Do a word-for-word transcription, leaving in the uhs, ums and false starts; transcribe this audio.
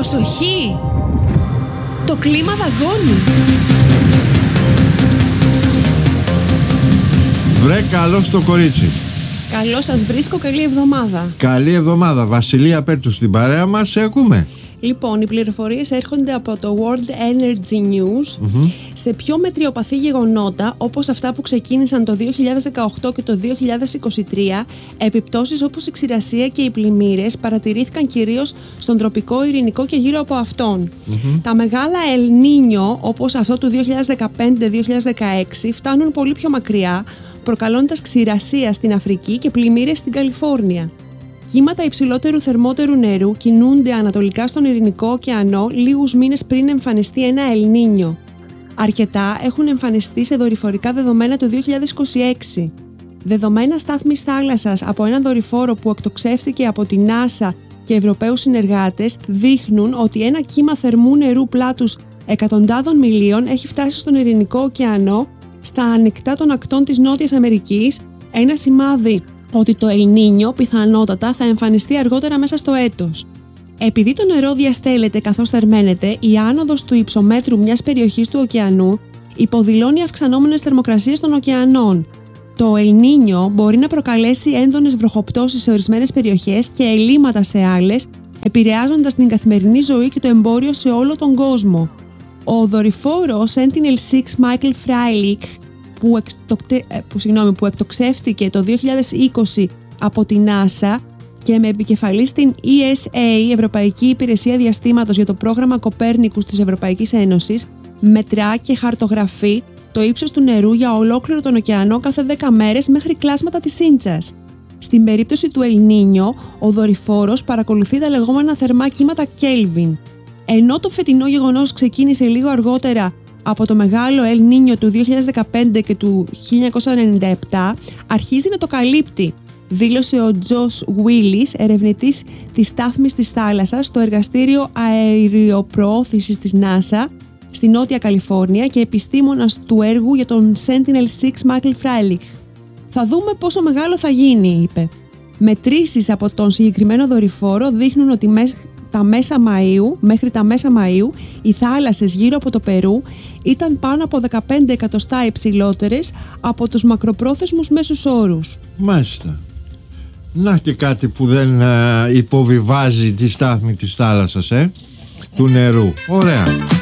Προσοχή! Το κλίμα δαγκώνει. Βρε καλό στο κορίτσι. Καλώς σας βρίσκω, καλή εβδομάδα. Καλή εβδομάδα. Βασιλεία Πέτρου στην παρέα μας, σε ακούμε. Λοιπόν, οι πληροφορίες έρχονται από το World Energy News. Mm-hmm. Σε πιο μετριοπαθή γεγονότα, όπως αυτά που ξεκίνησαν το δύο χιλιάδες δεκαοκτώ και το δύο χιλιάδες είκοσι τρία, επιπτώσεις όπως η ξηρασία και οι πλημμύρες παρατηρήθηκαν κυρίως στον τροπικό ειρηνικό και γύρω από αυτόν. Mm-hmm. Τα μεγάλα El Niño, όπως αυτό του δύο χιλιάδες δεκαπέντε δύο χιλιάδες δεκαέξι, φτάνουν πολύ πιο μακριά, προκαλώντας ξηρασία στην Αφρική και πλημμύρες στην Καλιφόρνια. Κύματα υψηλότερου θερμότερου νερού κινούνται ανατολικά στον Ειρηνικό ωκεανό λίγους μήνες πριν εμφανιστεί ένα El Niño. Αρκετά έχουν εμφανιστεί σε δορυφορικά δεδομένα του δύο χιλιάδες είκοσι έξι. Δεδομένα στάθμης θάλασσας από έναν δορυφόρο που εκτοξεύτηκε από τη NASA και Ευρωπαίους συνεργάτες δείχνουν ότι ένα κύμα θερμού νερού πλάτους εκατοντάδων μιλίων έχει φτάσει στον Ειρηνικό ωκεανό στα ανοιχτά των ακτών της Νότιας Αμερικής, ένα σημάδι ότι το El Niño πιθανότατα θα εμφανιστεί αργότερα μέσα στο έτος. Επειδή το νερό διαστέλλεται καθώς θερμαίνεται, η άνοδος του υψομέτρου μιας περιοχής του ωκεανού υποδηλώνει αυξανόμενες θερμοκρασίες των ωκεανών. Το El Niño μπορεί να προκαλέσει έντονες βροχοπτώσεις σε ορισμένες περιοχές και ελλείμματα σε άλλες, επηρεάζοντας την καθημερινή ζωή και το εμπόριο σε όλο τον κόσμο. Ο δορυφόρος Sentinel έξι Michael Freilich Που, εκτοκτε... που, συγγνώμη, που εκτοξεύτηκε το δύο χιλιάδες είκοσι από τη NASA και με επικεφαλή στην ι ες έι, Ευρωπαϊκή Υπηρεσία Διαστήματος για το πρόγραμμα Κοπέρνικους της Ευρωπαϊκής Ένωσης, μετρά και χαρτογραφεί το ύψος του νερού για ολόκληρο τον ωκεανό κάθε δέκα μέρες μέχρι κλάσματα της Ίντσας. Στην περίπτωση του El Niño, ο δορυφόρος παρακολουθεί τα λεγόμενα θερμά κύματα Kelvin. Ενώ το φετινό γεγονός ξεκίνησε λίγο αργότερα από το μεγάλο El Niño του δύο χιλιάδες δεκαπέντε και του χίλια εννιακόσια ενενήντα επτά, αρχίζει να το καλύπτει, δήλωσε ο Τζος Γουίλις, ερευνητής της στάθμης της θάλασσας στο εργαστήριο αεριοπροώθησης της NASA στη Νότια Καλιφόρνια και επιστήμονας του έργου για τον Sentinel έξι Michael Freilich. «Θα δούμε πόσο μεγάλο θα γίνει», είπε. Μετρήσεις από τον συγκεκριμένο δορυφόρο δείχνουν ότι μέχρι τα μέσα Μαΐου, μέχρι τα μέσα Μαΐου, οι θάλασσες γύρω από το Περού ήταν πάνω από δεκαπέντε εκατοστά υψηλότερες από τους μακροπρόθεσμους μέσους όρους. Μάλιστα. Να και κάτι που δεν α, υποβιβάζει τη στάθμη της θάλασσας, ε, του νερού. Ωραία.